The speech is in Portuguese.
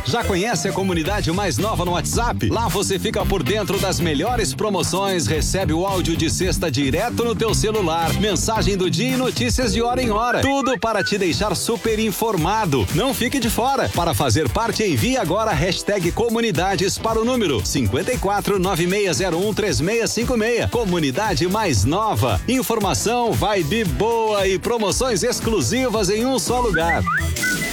Já conhece a comunidade mais nova no WhatsApp? Lá você fica por dentro das melhores promoções, recebe o áudio de sexta direto no teu celular, mensagem do dia e notícias de hora em hora. Tudo para te deixar super informado. Não fique de fora. Para fazer parte, envie agora a hashtag comunidades para o número 5496013656. Comunidade mais nova. Informação, vibe boa e promoções exclusivas em um só lugar.